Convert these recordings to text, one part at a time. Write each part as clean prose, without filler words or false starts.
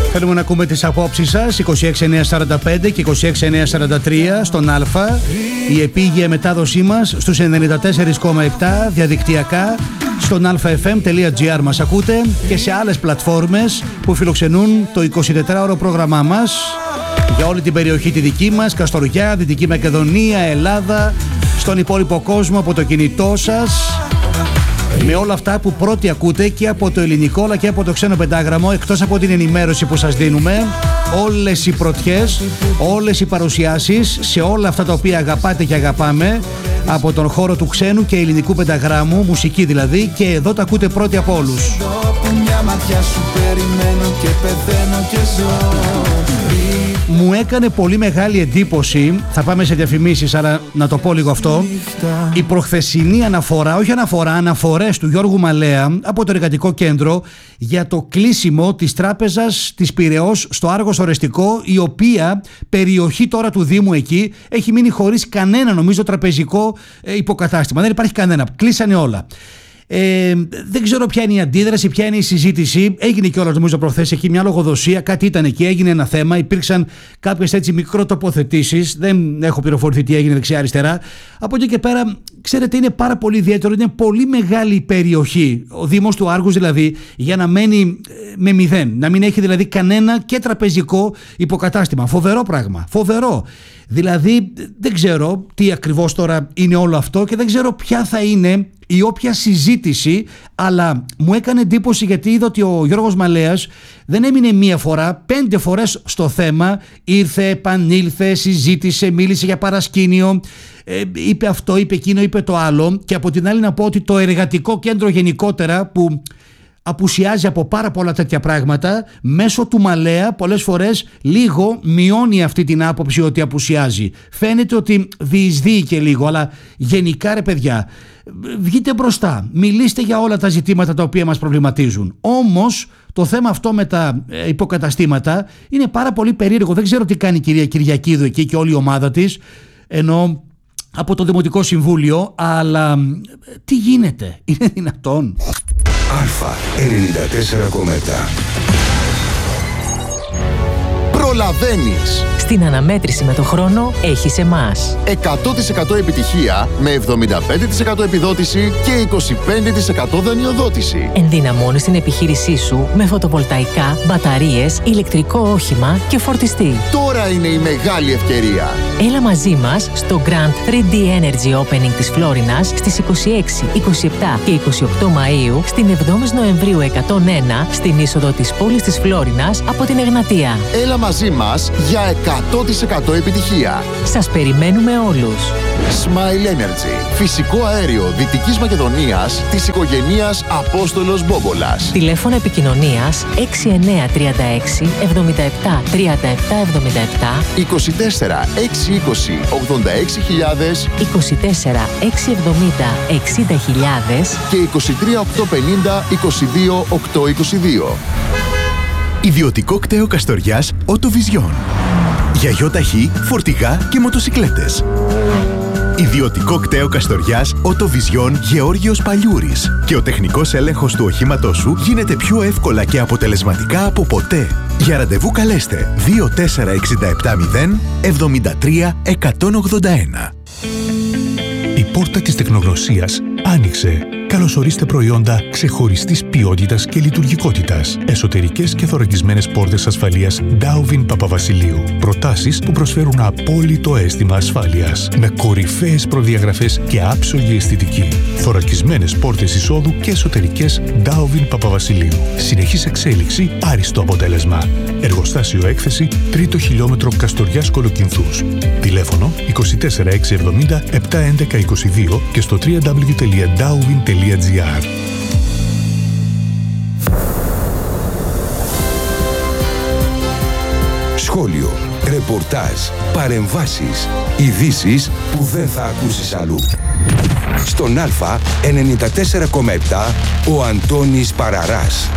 Θέλουμε να ακούμε τις απόψεις σας. 26945 και 26943 στον Α. Η επίγεια μετάδοσή μας στους 94,7 διαδικτυακά στον alfafm.gr μας ακούτε και σε άλλες πλατφόρμες που φιλοξενούν το 24ωρο πρόγραμμά μας για όλη την περιοχή τη δική μας, Καστοριά, Δυτική Μακεδονία, Ελλάδα, στον υπόλοιπο κόσμο από το κινητό σας, με όλα αυτά που πρώτοι ακούτε και από το ελληνικό αλλά και από το ξένο πεντάγραμμο, εκτός από την ενημέρωση που σας δίνουμε, όλες οι πρωτιές, όλες οι παρουσιάσεις σε όλα αυτά τα οποία αγαπάτε και αγαπάμε από τον χώρο του ξένου και ελληνικού πενταγράμμου, μουσική δηλαδή, και εδώ τα ακούτε πρώτοι από όλους. Μου έκανε πολύ μεγάλη εντύπωση, θα πάμε σε διαφημίσεις, αλλά να το πω λίγο αυτό, η προχθεσινή αναφορά, όχι αναφορά, αναφορές του Γιώργου Μαλέα από το Εργατικό Κέντρο για το κλείσιμο της τράπεζας της Πειραιώς στο Άργος Ορεστικό, η οποία περιοχή τώρα του Δήμου εκεί έχει μείνει χωρίς κανένα, νομίζω, τραπεζικό υποκατάστημα. Δεν υπάρχει κανένα, κλείσανε όλα. Δεν ξέρω ποια είναι η αντίδραση, ποια είναι η συζήτηση. Έγινε κιόλας, νομίζω, προχθές εκεί μια λογοδοσία. Κάτι ήταν εκεί, έγινε ένα θέμα. Υπήρξαν κάποιες έτσι μικροτοποθετήσεις. Δεν έχω πληροφορηθεί τι έγινε δεξιά-αριστερά. Από εκεί και πέρα, ξέρετε, είναι πάρα πολύ ιδιαίτερο. Είναι πολύ μεγάλη η περιοχή, ο Δήμος του Άργους δηλαδή, για να μένει με μηδέν. Να μην έχει δηλαδή κανένα και τραπεζικό υποκατάστημα. Φοβερό πράγμα. Φοβερό. Δηλαδή, δεν ξέρω τι ακριβώς τώρα είναι όλο αυτό και δεν ξέρω ποια θα είναι η όποια συζήτηση, αλλά μου έκανε εντύπωση γιατί είδα ότι ο Γιώργος Μαλέας δεν έμεινε μία φορά, 5 φορές στο θέμα, ήρθε, επανήλθε, συζήτησε, μίλησε για παρασκήνιο, είπε αυτό, είπε εκείνο, είπε το άλλο, και από την άλλη να πω ότι το Εργατικό Κέντρο γενικότερα, που απουσιάζει από πάρα πολλά τέτοια πράγματα, μέσω του Μαλέα πολλές φορές λίγο μειώνει αυτή την άποψη ότι απουσιάζει. Φαίνεται ότι διεισδύει και λίγο, αλλά γενικά, ρε παιδιά, βγείτε μπροστά, μιλήστε για όλα τα ζητήματα τα οποία μας προβληματίζουν. Όμως το θέμα αυτό με τα υποκαταστήματα είναι πάρα πολύ περίεργο. Δεν ξέρω τι κάνει η κυρία Κυριακίδου εκεί και όλη η ομάδα της, ενώ από το Δημοτικό Συμβούλιο, αλλά τι γίνεται, είναι δυνατόν? Αλφα 94,7. Προλαβαίνεις. Στην αναμέτρηση με το χρόνο έχεις εμάς. 100% επιτυχία με 75% επιδότηση και 25% δανειοδότηση. Ενδυναμώνεις την επιχείρησή σου με φωτοβολταϊκά, μπαταρίες, ηλεκτρικό όχημα και φορτιστή. Τώρα είναι η μεγάλη ευκαιρία. Έλα μαζί μας στο Grand 3D Energy Opening της Φλόρινας στις 26, 27 και 28 Μαΐου, στην 7η Νοεμβρίου 101, στην είσοδο της πόλης της Φλόρινας από την Εγνατία. Έλα μαζί μας για 100% επιτυχία. Σας περιμένουμε όλους. Smile Energy. Φυσικό αέριο Δυτικής Μακεδονίας της οικογένειας Απόστολος Μπόμπολας. Τηλέφωνο επικοινωνίας 6936 77 37 77, 24 620 86.000, 24 670 60.000 και 23 850 22 822. Ιδιωτικό κτέο Καστοριάς Οτοβιζιόν. Για γιοταχή, φορτηγά και μοτοσικλέτες. Ιδιωτικό κτέο Καστοριάς Οτοβιζιόν Γεώργιος Παλιούρης. Και ο τεχνικός έλεγχος του οχήματός σου γίνεται πιο εύκολα και αποτελεσματικά από ποτέ. Για ραντεβού καλέστε 24670 73 181. Η πόρτα της τεχνογνωσίας άνοιξε. Καλωσορίστε προϊόντα ξεχωριστής ποιότητας και λειτουργικότητας. Εσωτερικές και θωρακισμένες πόρτες ασφαλείας Dowvin Παπαβασιλείου. Προτάσεις που προσφέρουν απόλυτο αίσθημα ασφάλειας. Με κορυφαίες προδιαγραφές και άψογη αισθητική. Θωρακισμένες πόρτες εισόδου και εσωτερικές Dowvin Παπαβασιλείου. Συνεχής εξέλιξη, άριστο αποτέλεσμα. Εργοστάσιο έκθεση, 3ο χιλιόμετρο Καστοριάς Κολοκυνθούς. Τηλέφωνο 24 670 711 22 και στο www.dowvin.gr. Σχόλιο, ρεπορτάζ, παρεμβάσεις, ειδήσεις που δεν θα ακούσεις αλλού. Στον Α 94,7 ο Αντώνης Παραράς.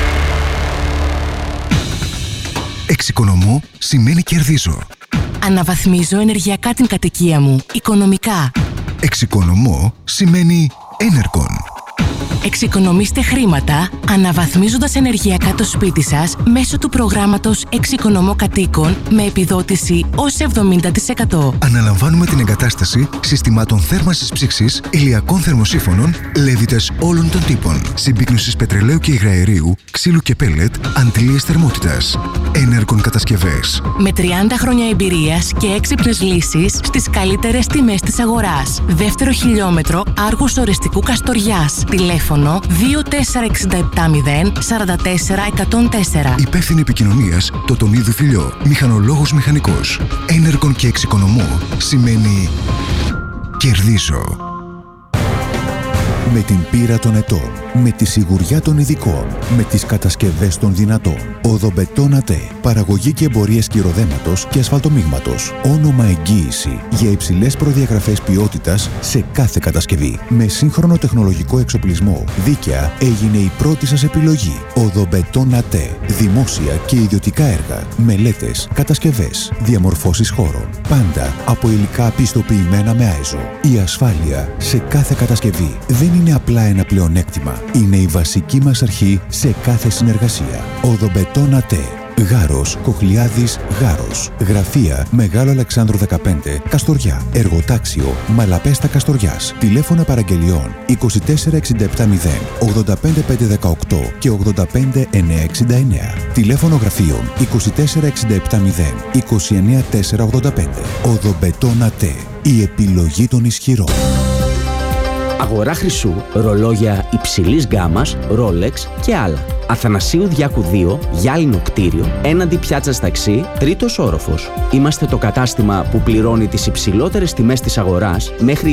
Εξοικονομώ σημαίνει κερδίζω. Αναβαθμίζω ενεργειακά την κατοικία μου, οικονομικά. Εξοικονομώ σημαίνει Enercon. Εξοικονομήστε χρήματα αναβαθμίζοντας ενεργειακά το σπίτι σας μέσω του προγράμματος Εξοικονομώ Κατοίκων με επιδότηση ως 70%. Αναλαμβάνουμε την εγκατάσταση συστημάτων θέρμανσης ψήξης, ηλιακών θερμοσύφωνων, λέβητες όλων των τύπων, συμπίκνωσης πετρελαίου και υγραερίου, ξύλου και πέλετ, αντλίες θερμότητας. Ενέργων κατασκευές. Με 30 χρόνια εμπειρίας και έξυπνες λύσεις στις καλύτερες τιμές της αγοράς. Δεύτερο χιλιόμετρο Άργους Ορεστικού Καστοριάς. Τηλέφωνο 24670 44 104. Υπεύθυνη επικοινωνίας Τοτονίδου Φιλιό. Μηχανολόγος μηχανικός. Ενέργων και εξοικονομώ σημαίνει κερδίζω. Με την πείρα των ετών, με τη σιγουριά των ειδικών, με τις κατασκευές των δυνατών. Οδομπετόν ΑΤΕ. Παραγωγή και εμπορίες κυροδέματος και ασφαλτομίγματος. Όνομα εγγύηση για υψηλές προδιαγραφές ποιότητας σε κάθε κατασκευή. Με σύγχρονο τεχνολογικό εξοπλισμό, δίκαια έγινε η πρώτη σας επιλογή. Οδομπετόν ΑΤΕ. Δημόσια και ιδιωτικά έργα, μελέτες, κατασκευές, διαμορφώσεις χώρων. Πάντα από υλικά πιστοποιημένα με ISO. Η ασφάλεια σε κάθε κατασκευή δεν είναι απλά ένα πλεονέκτημα. Είναι η βασική μας αρχή σε κάθε συνεργασία. Οδομπετόν ΑΤΕ. Γάρος, Κοχλιάδης, Γάρος. Γραφεία Μεγάλο Αλεξάνδρου 15, Καστοριά. Εργοτάξιο Μαλαπέστα Καστοριάς. Τηλέφωνα παραγγελιών 24670 85518 και 85969. Τηλέφωνο γραφείων 24670 29485. Οδομπετόν ΑΤΕ. Η επιλογή των ισχυρών. Αγορά χρυσού, ρολόγια υψηλής γκάμας, Rolex και άλλα. Αθανασίου Διάκου 2, γυάλινο κτίριο, έναντι πιάτσας ταξί, τρίτος όροφος. Είμαστε το κατάστημα που πληρώνει τις υψηλότερες τιμές της αγοράς μέχρι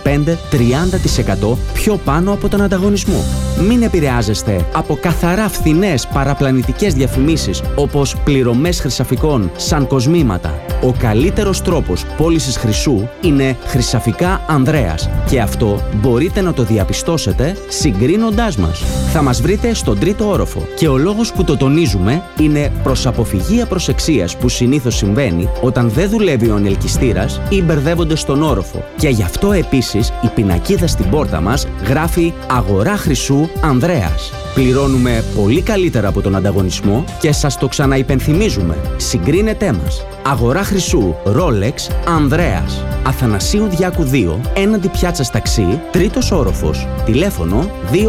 25-30% πιο πάνω από τον ανταγωνισμό. Μην επηρεάζεστε από καθαρά φθηνές παραπλανητικές διαφημίσεις όπως πληρωμές χρυσαφικών σαν κοσμήματα. Ο καλύτερος τρόπος πώλησης χρυσού είναι Χρυσαφικά Ανδρέας και αυτό μπορείτε να το διαπιστώσετε συγκρίνοντάς μας. Θα μας βρείτε στον τρίτο όροφο και ο λόγος που το τονίζουμε είναι προς αποφυγή απροσεξίας που συνήθως συμβαίνει όταν δεν δουλεύει ο ανελκυστήρας ή μπερδεύονται στον όροφο. Και γι' αυτό επίσης η πινακίδα στην πόρτα μας γράφει «Αγορά χρυσού Ανδρέας». Πληρώνουμε πολύ καλύτερα από τον ανταγωνισμό και σας το ξαναυπενθυμίζουμε. Συγκρίνετέ μας. Αγορά χρυσού Rolex Ανδρέας. Αθανασίου Διάκου 2, έναντι πιάτσας ταξί, τρίτος όροφος. Τηλέφωνο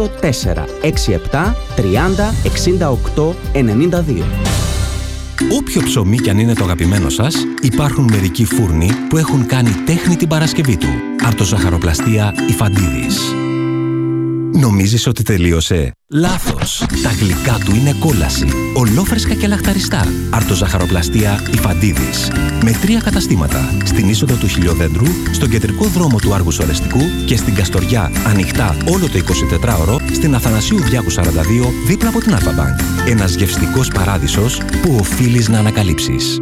2467 30 68 92. Όποιο ψωμί κι αν είναι το αγαπημένο σας, υπάρχουν μερικοί φούρνοι που έχουν κάνει τέχνη την Παρασκευή του. Αρτοζαχαροπλαστεία Ιφαντίδης. Νομίζεις ότι τελείωσε? Λάθος! Τα γλυκά του είναι κόλαση. Ολόφρεσκα και λαχταριστά. Αρτοζαχαροπλαστεία Ιφαντίδης. Με 3 καταστήματα. Στην είσοδο του Χιλιοδέντρου, στον κεντρικό δρόμο του Άργους Ορεστικού και στην Καστοριά ανοιχτά όλο το 24ωρο, στην Αθανασίου Διάκου 42 δίπλα από την Αλφα-Μπανκ. Ένας γευστικός παράδεισος που οφείλεις να ανακαλύψεις.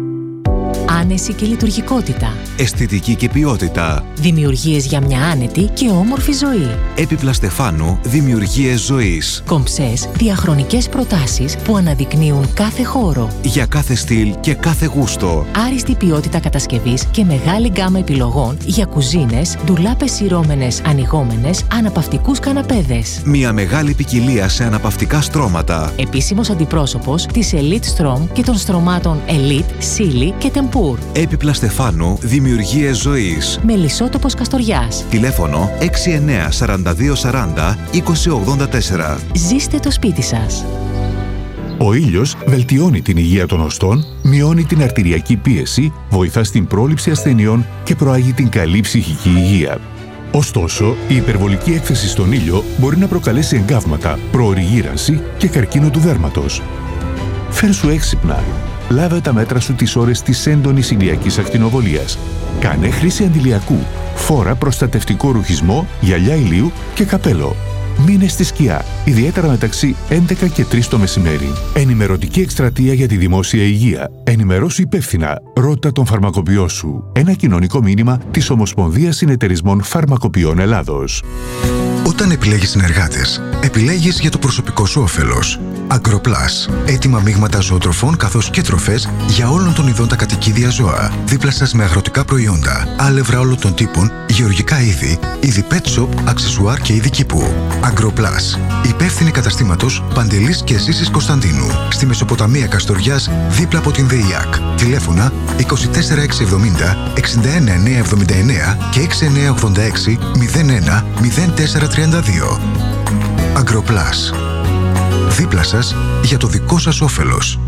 Άνεση και λειτουργικότητα. Αισθητική και ποιότητα. Δημιουργίες για μια άνετη και όμορφη ζωή. Έπιπλα Στεφάνου, δημιουργίες ζωής. Κομψές, διαχρονικές προτάσεις που αναδεικνύουν κάθε χώρο. Για κάθε στυλ και κάθε γούστο. Άριστη ποιότητα κατασκευής και μεγάλη γκάμα επιλογών για κουζίνες, ντουλάπες σειρώμενες, ανοιγόμενες, αναπαυτικούς καναπέδες. Μια μεγάλη ποικιλία σε αναπαυτικά στρώματα. Επίσημος αντιπρόσωπος της Elite Strom και των στρωμάτων Elite, Silly και Tempur. Έπιπλα Στεφάνου, δημιουργίες ζωής. Μελισσότοπος Καστοριάς. Τηλέφωνο 69 42 40 20 84. Ζήστε το σπίτι σας. Ο ήλιος βελτιώνει την υγεία των οστών, μειώνει την αρτηριακή πίεση, βοηθά στην πρόληψη ασθενειών και προάγει την καλή ψυχική υγεία. Ωστόσο, η υπερβολική έκθεση στον ήλιο μπορεί να προκαλέσει εγκάβματα, προωρή γύρανση και καρκίνο του δέρματος. Φέρσου έξυπνα. Λάβε τα μέτρα σου τις ώρες της έντονης ηλιακής ακτινοβολίας. Κάνε χρήση αντιλιακού. Φόρα προστατευτικό ρουχισμό, γυαλιά ηλίου και καπέλο. Μείνε στη σκιά, ιδιαίτερα μεταξύ 11 και 3 το μεσημέρι. Ενημερωτική εκστρατεία για τη δημόσια υγεία. Ενημερώσου υπεύθυνα. Ρώτα τον φαρμακοποιό σου. Ένα κοινωνικό μήνυμα της Ομοσπονδίας Συνεταιρισμών Φαρμακοποιών Ελλάδος. Όταν επιλέγεις συνεργάτες, επιλέγεις για το προσωπικό σου όφελος. Agroplus. Έτοιμα μείγματα ζωοτροφών καθώς και τροφές για όλων των ειδών τα κατοικίδια ζώα. Δίπλα σας με αγροτικά προϊόντα, άλευρα όλων των τύπων, γεωργικά είδη pet shop, αξεσουάρ και είδη κήπου. Agroplus. Υπεύθυνη καταστήματος Παντελής και Ζήσης Κωνσταντίνου. Στη Μεσοποταμία Καστοριάς, δίπλα από την ΔΕΙΑΚ. Τηλέφωνα 24670 61979 και 6986 01 0432. Agroplus. Δίπλα σας για το δικό σας όφελος.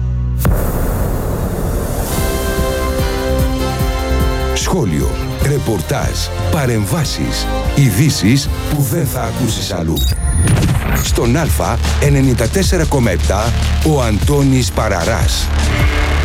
Σχόλιο, ρεπορτάζ, παρεμβάσεις, ειδήσεις που δεν θα ακούσεις αλλού. Στον Α 94,7 ο Αντώνης Παραράς.